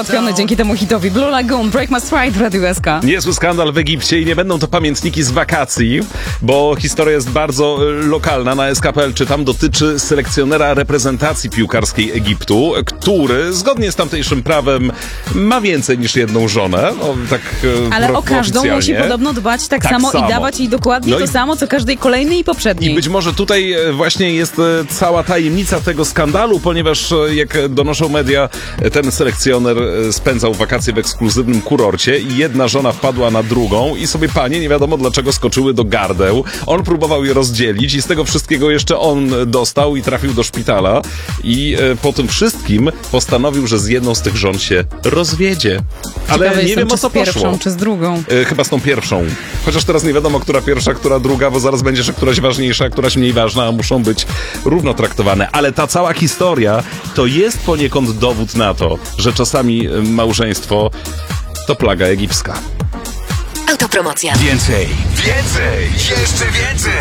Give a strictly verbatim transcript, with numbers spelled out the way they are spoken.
załatwiony dzięki temu hitowi. Blue Lagoon, Break My Stride w Radiu S K. Niezły skandal w Egipcie i nie będą to pamiętniki z wakacji, bo historia jest bardzo lokalna. Na S K kropka P L czytam, dotyczy selekcjonera reprezentacji piłkarskiej Egiptu, który zgodnie z tamtejszym prawem ma więcej niż jedną żonę. No, tak, ale o każdą oficjalnie. musi podobno dbać tak, tak samo, samo i dawać jej dokładnie no to i... samo, co każdej kolejnej i poprzedniej. I być może tutaj właśnie jest cała tajemnica tego skandalu, ponieważ jak donoszą media, ten selekcjoner spędzał wakacje w ekskluzywnym kurorcie i jedna żona wpadła na drugą i sobie panie nie wiadomo dlaczego skoczyły do gardeł. On próbował je rozdzielić i z tego wszystkiego jeszcze on dostał i trafił do szpitala i po tym wszystkim postanowił, że z jedną z tych żon się rozwiedzie. Ale Ciekawe nie jestem, wiem o co z pierwszą, poszło. czy z drugą. Chyba z tą pierwszą. Chociaż teraz nie wiadomo, która pierwsza, która druga, bo zaraz będzie, że któraś ważniejsza, a któraś mniej ważna, a muszą być równo traktowane. Ale ta cała historia to jest poniekąd dowód na to, że czasami małżeństwo to plaga egipska. Autopromocja. Więcej, więcej, jeszcze więcej!